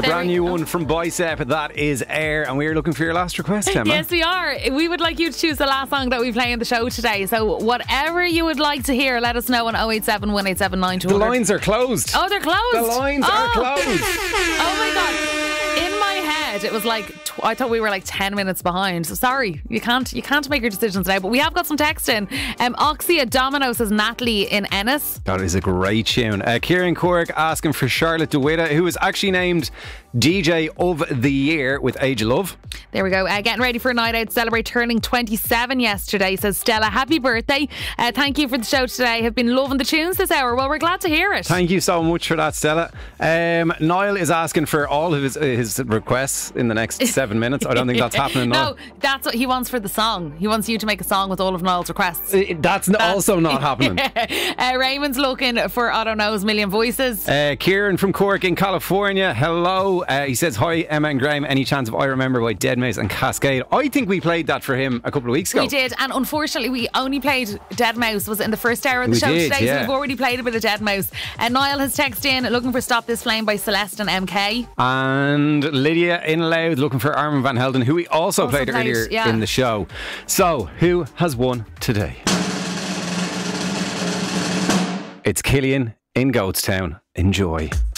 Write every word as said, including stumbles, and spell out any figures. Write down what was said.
The There brand we new go. one from Bicep, that is Air, and we are looking for your last request, Emma. Yes, we are. We would like you to choose the last song that we play in the show today. So whatever you would like to hear, let us know on oh eight seven, one eight seven, nine two The zero zero. lines are closed. Oh, they're closed. The lines oh. are closed. Oh my God. In my head, it was like tw- I thought we were like ten minutes behind. So sorry, you can't you can't make your decisions now. But we have got some text in. Um, Oxy at Domino says Natalie in Ennis. That is a great tune. Uh, Kieran Cork asking for Charlotte DeWitt, who was actually named D J of the Year with Age of Love. There we go. Uh, getting ready for a night out to celebrate turning twenty-seven yesterday, says Stella. Happy birthday. Uh, thank you for the show today. Have been loving the tunes this hour. Well, we're glad to hear it. Thank you so much for that, Stella. Um, Niall is asking for all of his, his requests in the next seven minutes. I don't think that's happening. No, that's what he wants for the song. He wants you to make a song with all of Niall's requests. Uh, That's, n- also not happening. uh, Raymond's looking for, I don't know, his million voices. Uh, Kieran from Cork in California, hello. Uh, he says, hi Emma and Graham, any chance of I Remember by Dead Mouse and Cascade? I think we played that for him a couple of weeks ago. We did, and unfortunately we only played Dead Mouse, was it in the first hour of the We show did, today, yeah. so we've already played a bit of Dead Mouse. And Niall has texted in looking for Stop This Flame by Celeste and M K. And Lydia in Loud looking for Armin van Helden, who we also, Also played, played, earlier yeah. in the show. So, who has won today? It's Killian in Goatstown. Enjoy.